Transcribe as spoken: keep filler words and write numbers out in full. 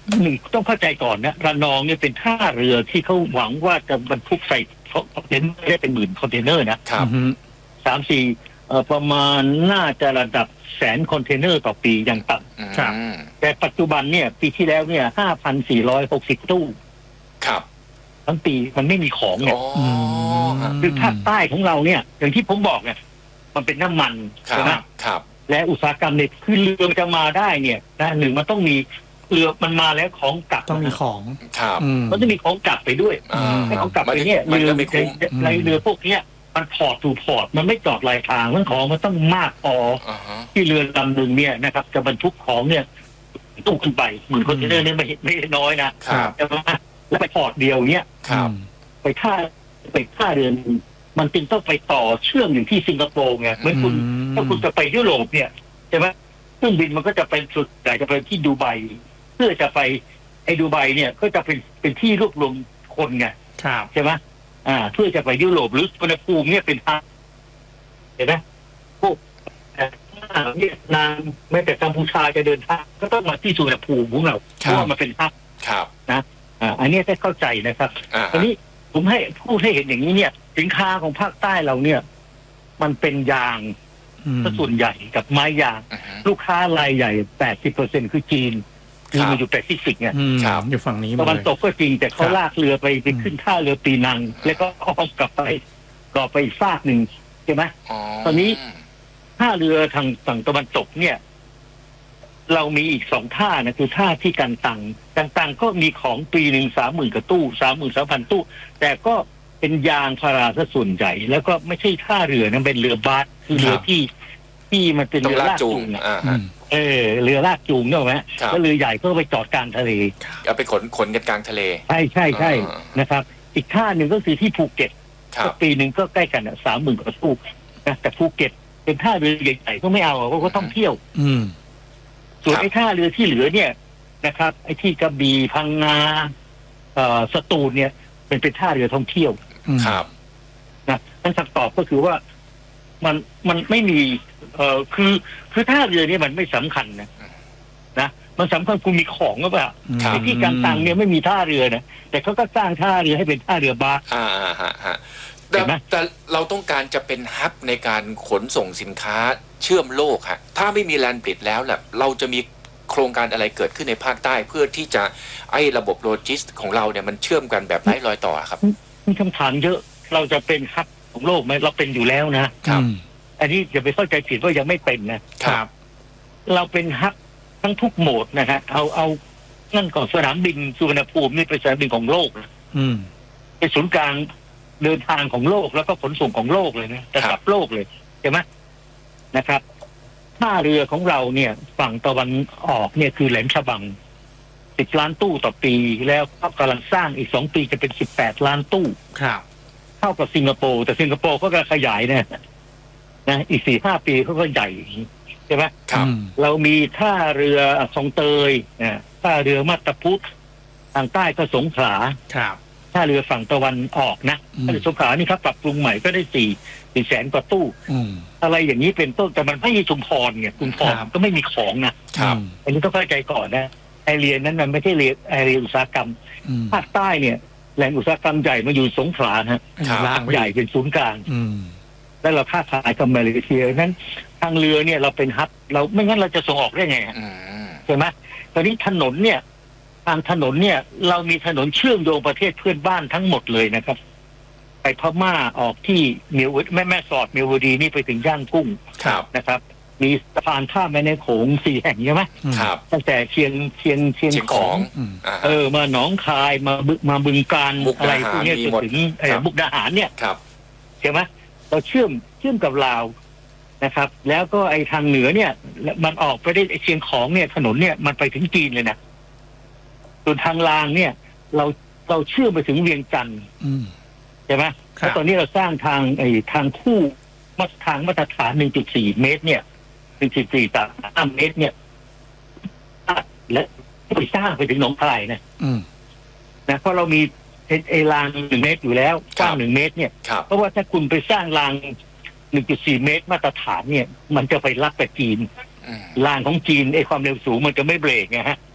หนึ่งต้องเข้าใจก่อนนะระนองเนี่ยเป็นท่าเรือที่เขาหวังว่าจะบรรทุกใส่คอนเทนเนอร์ได้เป็นหมื่นคอนเทนเนอร์นะครับสามสี่เอ่อประมาณน่าจะระดับแสนคอนเทนเนอร์ต่อปีอย่างต่ำครับแต่ปัจจุบันเนี่ยปีที่แล้วเนี่ยห้าพันสี่ร้อยหกสิบตู้ครับทั้งปีมันไม่มีของเนี่ยคือภาคใต้ของเราเนี่ยอย่างที่ผมบอกเนี่ยมันเป็นน้ำมันใช่ไหมครับและอุตสาหกรรมเนี่ยคือเรือจะมาได้เนี่ยนะหนึ่งมันต้องมีเรือมันมาแล้วของกลับต้องมีของครับมันต้องมีของกลับไปด้วยให้ของกลับไปเนี่ยเรือในเรือพวกเนี้ยมันพอร์ตถูพอร์ตมันไม่จอดลายทางมันของมันต้องมากพอที่เรือลำหนึ่งเนี่ยนะครับจะบรรทุกของเนี่ยตู้ขึ้นไปหมื่นคอนเทนเนอร์เนี่ยไม่ไม่น้อยนะแต่ว่าแล้วไปพอร์ตเดียวเนี่ยไปท่าไปท่าเรือมันจึงต้องไปต่อเชื่อมอย่างที่สิงคโปร์ไงเหมือนคุณถ้าคุณจะไปยุโรปเนี่ยใช่ไหมเครื่องบินมันก็จะเป็นสุดแต่จะไปที่ดูไบเพื่อจะไปไอ้ดูไบเนี่ยก็จะเป็นเป็นที่รวบรวมคนไงใช่ไหมอ่าเพื่อจะไปยุโรปหรือสุวรรณภูมิเนี่ยเป็นทางเห็นไหมพวกเวียดนามแม้แต่กัมพูชาจะเดินทางก็ต้องมาที่สุวรรณภูมิของเราเพราะว่ามันเป็นทางนะอ่าอันนี้ได้เข้าใจนะครับตอนนี้ผมให้พูดให้เห็นอย่างนี้เนี่ยสินค้าของภาคใต้เราเนี่ยมันเป็นยางส่วนใหญ่กับไม้ยางลูกค้ารายใหญ่ แปดสิบเปอร์เซ็นต์ คือจีนคือมันอยู่แปซิฟิกเนี่ยอยู่ฝั่งนี้ตะวันตกก็จริงแต่เขาลากเรือไปไปขึ้นท่าเรือปีนังแล้วก็อ้อมกลับไปก็ไปอีกฟากหนึ่งใช่ไหมตอนนี้ท่าเรือทางฝั่งตะวันตกเนี่ยเรามีอีกสองท่านะคือท่าที่กันตังกันตังก็มีของปีหนึ่งสามหมื่นกว่าตู้สามหมื่นสามพันตู้แต่ก็เป็นยางพาราซะส่วนใหญ่แล้วก็ไม่ใช่ท่าเรือนะเป็นเรือบาสคือเรือที่ที่มันเป็นเรือลากจูงอ่ะเออเรือลากจูงเนี่ยไหมก็เรือใหญ่ก็ไปจอดกลางทะเลเอาไปขนขนกันกลางทะเลใช่ใช่ใช่นะครับอีกท่าหนึ่งก็คือที่ภูเก็ตก็ปีหนึ่งก็ใกล้กันสามหมื่นกว่าตู้นะแต่ภูเก็ตเป็นท่าเรือใหญ่ๆก็ไม่เอาเพราะก็ต้องเที่ยวส่วนไอ้ท่าเรือที่เหลือเนี่ยนะครับไอ้ที่กระบี่พังงาเอ่อสตูลเนี่ยเป็นเป็นท่าเรือท่องเที่ยวครับนะนั่นคำตอบก็คือว่ามันมันไม่มีเอ่อคือคือท่าเรือเนี่ยมันไม่สำคัญนะนะมันสำคัญคุณมีของหรือเปล่าไอ้ที่กันตังเนี่ยไม่มีท่าเรือนะแต่เขาก็สร้างท่าเรือให้เป็นท่าเรือบาสอ่าฮะฮะแต่แต่เราต้องการจะเป็นฮับในการขนส่งสินค้าเชื่อมโลกฮะถ้าไม่มีแลนด์บริดจ์แล้วแหละเราจะมีโครงการอะไรเกิดขึ้นในภาคใต้เพื่อที่จะไอ้ระบบโลจิสติกของเราเนี่ยมันเชื่อมกันแบบไร้รอยต่อครับมีคำถามเยอะเราจะเป็นฮับของโลกไหมเราเป็นอยู่แล้วนะครับอันนี้อย่าไปเข้าใจผิดว่ายังไม่เป็นนะครับเราเป็นฮับทั้งทุกโหมดนะฮะเอาเอานั่นก่อนสนามบินสุวรรณภูมินี่เป็นสนามบินของโลกเป็นศูนย์กลางเดินทางของโลกแล้วก็ขนส่งของโลกเลยนะระดับโลกเลยใช่ไหมนะครับท่าเรือของเราเนี่ยฝั่งตะวันออกเนี่ยคือแหลมฉบังสิบล้านตู้ต่อปีแล้วก็กำลังสร้างอีกสองปีจะเป็นสิบแปดล้านตู้ครับเท่ากับสิงคโปร์แต่สิงคโปร์ก็กำลังขยายเนี่ยนะอีกสี่ห้าปีเขาก็ใหญ่ใช่ไหมครับเรามีท่าเรือคลองเตยนะท่าเรือมาตาพุธทางใต้ก็สงขลาครับท่าเรือฝั่งตะวันออกนะท่าเรือสงขลานี่ครับปรับปรุงใหม่ก็ได้สี่สี่แสนกว่าตู้อะไรอย่างนี้เป็นต้นแต่มันไม่มีชุมพรเนี่ยชุมพรก็ไม่มีของนะครับอันนี้ต้องเข้าใจก่อนนะไอเรียนนั้นมันไม่ใช่เรียนไอเรียนอุตสาหกรรมภาคใต้เนี่ยแหล่งอุตสาหกรรมใหญ่มาอยู่สงขลาฮะใหญ่เป็นศูนย์กลางแล้วเราค้าขายกับมาเลเซียนั้นทางเรือเนี่ยเราเป็นฮับเราไม่งั้นเราจะส่งออกได้ไงใช่ไหมตอนนี้ถนนเนี่ยทางถนนเนี่ยเรามีถนนเชื่อมโยงประเทศเพื่อนบ้านทั้งหมดเลยนะครับไปพม่าออกที่เมียวแม่แม่สอดเมียวดีนี่ไปถึงย่างกุ้งนะครับมีสะพานข้ามแม่น้ำโขงสี่แห่งใช่ไหมครับตั้งแต่เชียงเชียงเชียงของเออมาหนองคายมาบึมาบึงการอะไรพวกนี้จนถึงมุกดาหารเนี่ยใช่ไหมเราเชื่อมเชื่อมกับลาวนะครับแล้วก็ไอ้ทางเหนือเนี่ยมันออกไปได้เชียงของเนี่ยถนนเนี่ยมันไปถึงจีนเลยนะส่วนทางลางเนี่ยเราเราเชื่อมไปถึงเวียงจันทร์ใช่ไหมแล้วตอนนี้เราสร้างทางไอ้ทางคู่มาทางมาตรฐาน หนึ่งจุดสี่ เมตรเนี่ย หนึ่งจุดสี่ ตามเมตรเนี่ยและไปสร้างไปถึงหนองคายนะนะเพราะเรามีไอ้รางหนึ่งเมตรอยู่แล้วกว้างหนึ่งเมตรเนี่ยเพราะว่าถ้าคุณไปสร้างราง หนึ่งจุดสี่ เมตรมาตรฐานเนี่ยมันจะไปรับแต่จีนรางของจีนไอ้ความเร็วสูงมันจะไม่เบรกไงฮะ